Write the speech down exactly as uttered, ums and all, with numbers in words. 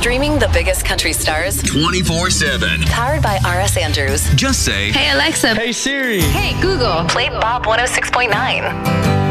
Streaming the biggest country stars twenty-four seven. Powered by R S Andrews. Just say, Hey Alexa. Hey Siri. Hey Google. Play Bob one oh six point nine.